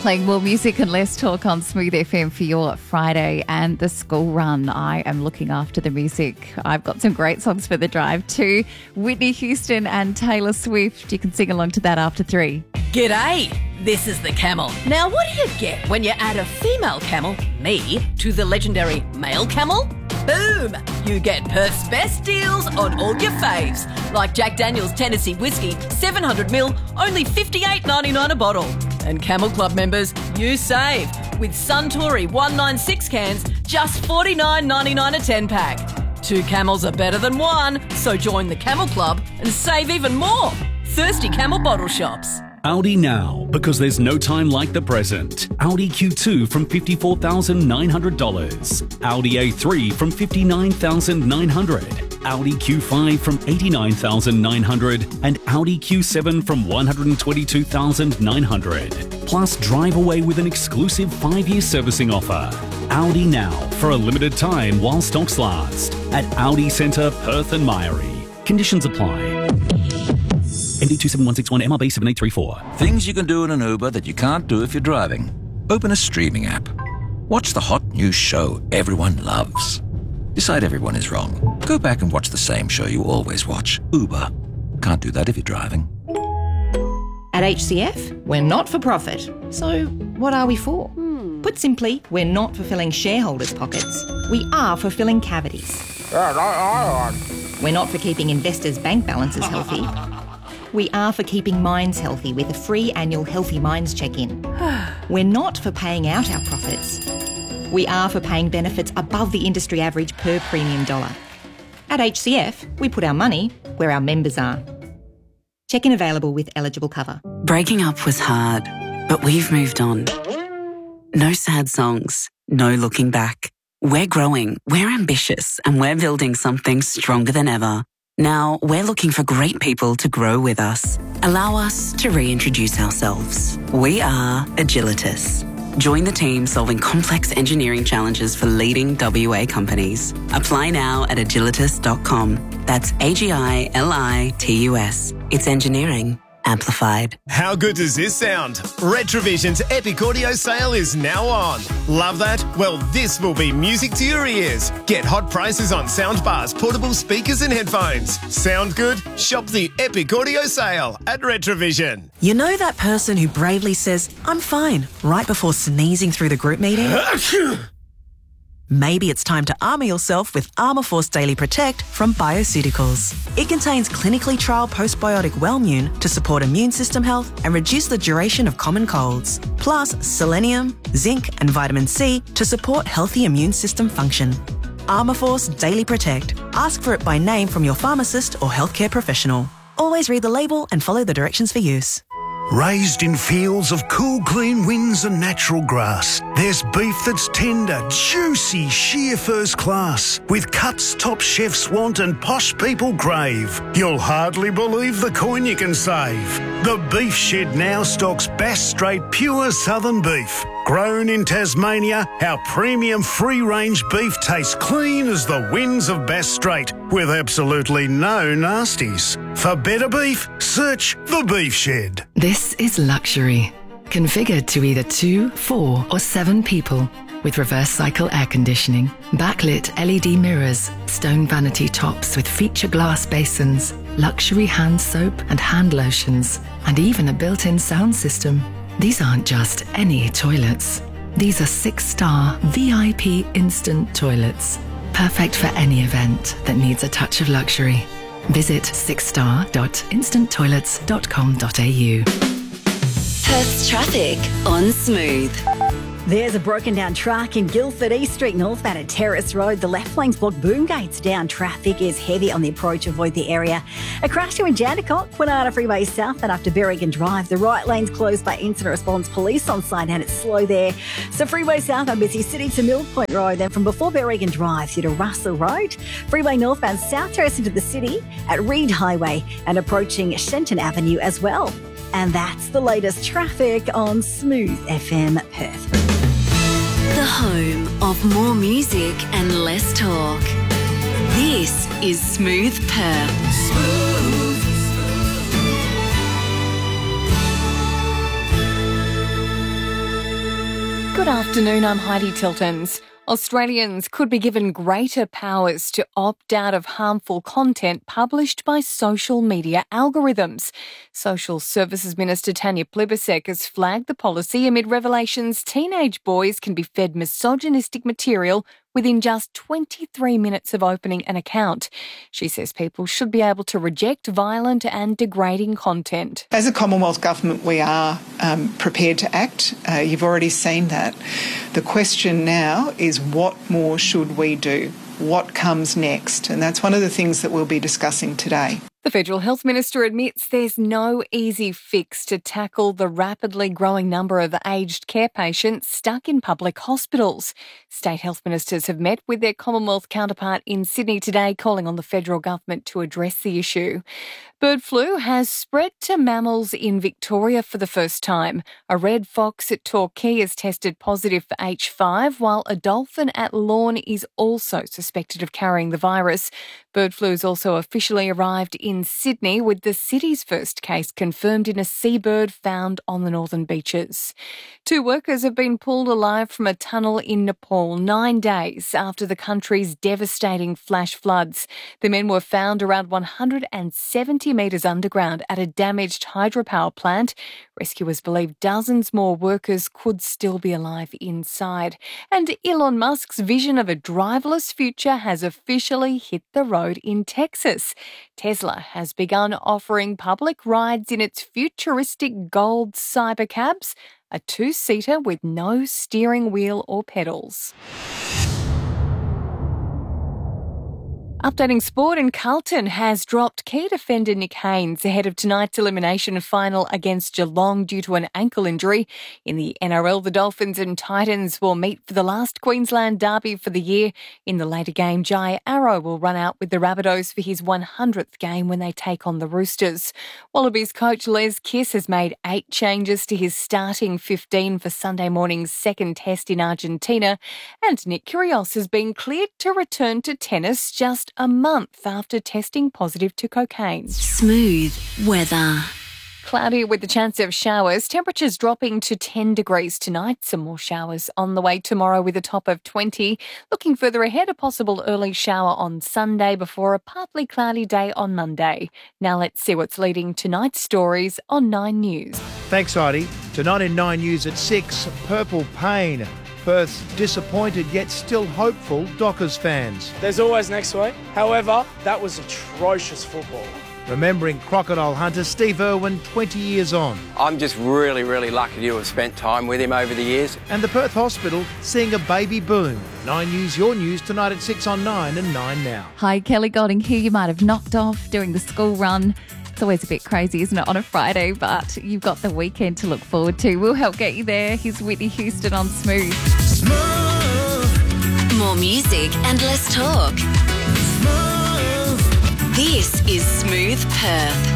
Playing more music and less talk on Smooth FM for your Friday and the school run. I am looking after the music. I've got some great songs for the drive too. Whitney Houston and Taylor Swift. You can sing along to that after 3. G'day, this is the Camel. Now what do you get when you add a female camel, me, to the legendary male camel? Boom! You get Perth's best deals on all your faves. Like Jack Daniel's Tennessee Whiskey, 700ml, only $58.99 a bottle. And Camel Club members, you save with Suntory 196 cans, just $49.99 a 10-pack. 2 camels are better than 1, so join the Camel Club and save even more. Thirsty Camel bottle shops. Audi now, because there's no time like the present. Audi Q2 from $54,900. Audi A3 from $59,900. Audi Q5 from $89,900. And Audi Q7 from $122,900. Plus, drive away with an exclusive 5-year servicing offer. Audi now, for a limited time while stocks last. At Audi Centre, Perth and Myrie. Conditions apply. MD 27161 MRB 7834. Things you can do in an Uber that you can't do if you're driving. Open a streaming app. Watch the hot new show everyone loves. Decide everyone is wrong. Go back and watch the same show you always watch. Uber. Can't do that if you're driving. At HCF, we're not for profit. So what are we for? Put simply, we're not for filling shareholders' pockets. We are for filling cavities. We're not for keeping investors' bank balances healthy. We are for keeping minds healthy with a free annual Healthy Minds check-in. We're not for paying out our profits. We are for paying benefits above the industry average per premium dollar. At HCF, we put our money where our members are. Check-in available with eligible cover. Breaking up was hard, but we've moved on. No sad songs, no looking back. We're growing, we're ambitious, and we're building something stronger than ever. Now, we're looking for great people to grow with us. Allow us to reintroduce ourselves. We are Agilitas. Join the team solving complex engineering challenges for leading WA companies. Apply now at agilitas.com. That's AGILITUS. It's engineering amplified. How good does this sound? Retrovision's Epic Audio sale is now on. Love that? Well, this will be music to your ears. Get hot prices on soundbars, portable speakers and headphones. Sound good? Shop the Epic Audio sale at Retrovision. You know that person who bravely says, "I'm fine," right before sneezing through the group meeting? Maybe it's time to armour yourself with Armour Force Daily Protect from Bioceuticals. It contains clinically trialled postbiotic Wellmune to support immune system health and reduce the duration of common colds. Plus selenium, zinc and vitamin C to support healthy immune system function. Armour Force Daily Protect. Ask for it by name from your pharmacist or healthcare professional. Always read the label and follow the directions for use. Raised in fields of cool, clean winds and natural grass, there's beef that's tender, juicy, sheer first class, with cuts top chefs want and posh people crave. You'll hardly believe the coin you can save. The Beef Shed now stocks Bass Strait pure southern beef. Grown in Tasmania, our premium free-range beef tastes clean as the winds of Bass Strait, with absolutely no nasties. For better beef, search The Beef Shed. This is luxury, configured to either 2, 4 or 7 people, with reverse cycle air conditioning, backlit LED mirrors, stone vanity tops with feature glass basins, luxury hand soap and hand lotions, and even a built-in sound system. These aren't just any toilets. These are 6-star VIP instant toilets, perfect for any event that needs a touch of luxury. Visit 6star.instanttoilets.com.au. Perth's traffic on Smooth. There's a broken down truck in Guildford East Street northbound at Terrace Road. The left lane's blocked, boom gates down. Traffic is heavy on the approach. Avoid the area. A crash in Jandakot, Kwinana Freeway south and after Berrigan Drive. The right lane's closed by incident response police on site and it's slow there. So Freeway south on busy City to Mill Point Road. Then from before Berrigan Drive through to Russell Road. Freeway northbound South Terrace into the city at Reed Highway and approaching Shenton Avenue as well. And that's the latest traffic on Smooth FM Perth. The home of more music and less talk. This is Smooth Perth. Smooth. Good afternoon, I'm Heidi Tiltons. Australians could be given greater powers to opt out of harmful content published by social media algorithms. Social Services Minister Tanya Plibersek has flagged the policy amid revelations teenage boys can be fed misogynistic material within just 23 minutes of opening an account. She says people should be able to reject violent and degrading content. As a Commonwealth Government, we are prepared to act. You've already seen that. The question now is what more should we do? What comes next? And that's one of the things that we'll be discussing today. The Federal Health Minister admits there's no easy fix to tackle the rapidly growing number of aged care patients stuck in public hospitals. State health ministers have met with their Commonwealth counterpart in Sydney today, calling on the federal government to address the issue. Bird flu has spread to mammals in Victoria for the first time. A red fox at Torquay has tested positive for H5, while a dolphin at Lorne is also suspected of carrying the virus. Bird flu has also officially arrived in Sydney, with the city's first case confirmed in a seabird found on the northern beaches. 2 workers have been pulled alive from a tunnel in Nepal 9 days after the country's devastating flash floods. The men were found around 170 metres underground at a damaged hydropower plant. Rescuers believe dozens more workers could still be alive inside. And Elon Musk's vision of a driverless future has officially hit the road in Texas. Tesla has begun offering public rides in its futuristic gold cybercabs, a 2-seater with no steering wheel or pedals. Updating sport, and Carlton has dropped key defender Nick Haynes ahead of tonight's elimination final against Geelong due to an ankle injury. In the NRL, the Dolphins and Titans will meet for the last Queensland derby for the year. In the later game, Jai Arrow will run out with the Rabbitohs for his 100th game when they take on the Roosters. Wallabies coach Les Kiss has made 8 changes to his starting 15 for Sunday morning's second test in Argentina. And Nick Kyrgios has been cleared to return to tennis just a month after testing positive to cocaine. Smooth weather. Cloudy with the chance of showers. Temperatures dropping to 10 degrees tonight. Some more showers on the way tomorrow with a top of 20. Looking further ahead, a possible early shower on Sunday before a partly cloudy day on Monday. Now let's see what's leading tonight's stories on 9 News. Thanks, Heidi. Tonight in 9 News at 6, Purple Pain. Perth's disappointed yet still hopeful Dockers fans. There's always next week. However, that was atrocious football. Remembering crocodile hunter Steve Irwin 20 years on. I'm just really, really lucky to have spent time with him over the years. And the Perth Hospital seeing a baby boom. 9 News, your news tonight at 6 on 9 and 9 now. Hi, Kelly Golding here. You might have knocked off doing the school run. It's always a bit crazy, isn't it, on a Friday, but you've got the weekend to look forward to. We'll help get you there. Here's Whitney Houston on Smooth. More music and less talk. This is Smooth Perth.